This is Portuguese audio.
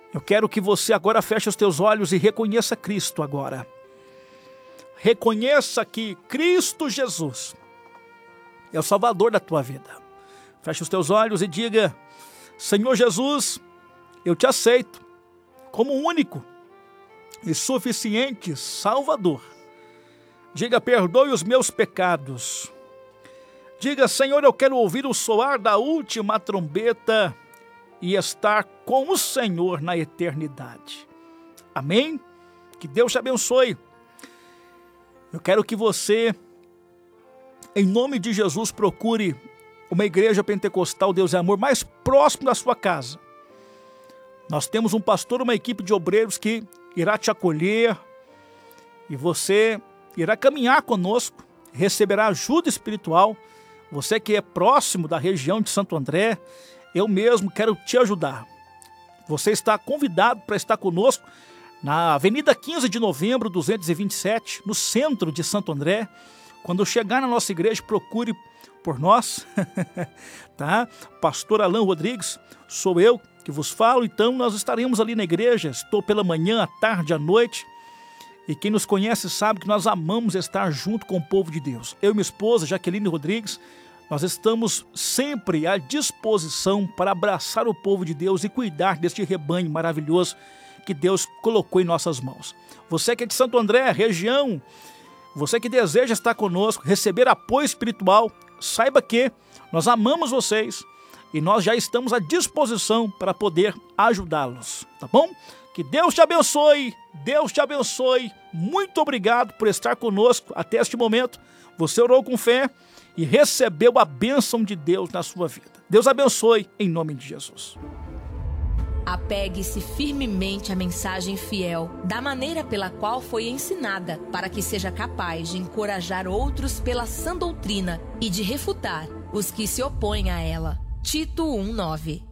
Eu quero que você agora feche os teus olhos e reconheça Cristo agora. Reconheça que Cristo Jesus é o Salvador da tua vida. Feche os teus olhos e diga: Senhor Jesus, eu te aceito como único e suficiente Salvador. Diga: perdoe os meus pecados. Diga: Senhor, eu quero ouvir o soar da última trombeta e estar com o Senhor na eternidade. Amém? Que Deus te abençoe. Eu quero que você, em nome de Jesus, procure uma igreja pentecostal Deus é Amor mais próximo da sua casa. Nós temos um pastor, uma equipe de obreiros que irá te acolher e você irá caminhar conosco, receberá ajuda espiritual. Você que é próximo da região de Santo André, eu mesmo quero te ajudar. Você está convidado para estar conosco na Avenida 15 de Novembro, 227, no centro de Santo André. Quando chegar na nossa igreja, procure por nós, tá? Pastor Alan Rodrigues, sou eu que vos falo. Então nós estaremos ali na igreja, estou pela manhã, à tarde, à noite. E quem nos conhece sabe que nós amamos estar junto com o povo de Deus. Eu e minha esposa, Jaqueline Rodrigues, nós estamos sempre à disposição para abraçar o povo de Deus e cuidar deste rebanho maravilhoso que Deus colocou em nossas mãos. Você que é de Santo André, região, você que deseja estar conosco, receber apoio espiritual, saiba que nós amamos vocês e nós já estamos à disposição para poder ajudá-los, tá bom? Que Deus te abençoe, Deus te abençoe. Muito obrigado por estar conosco até este momento. Você orou com fé e recebeu a bênção de Deus na sua vida. Deus abençoe em nome de Jesus. Apegue-se firmemente à mensagem fiel, da maneira pela qual foi ensinada, para que seja capaz de encorajar outros pela sã doutrina e de refutar os que se opõem a ela. Tito 1:9.